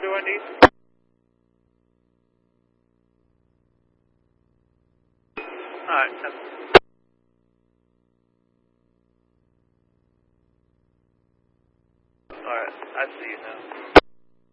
everyone needs? Alright, alright, I see you now.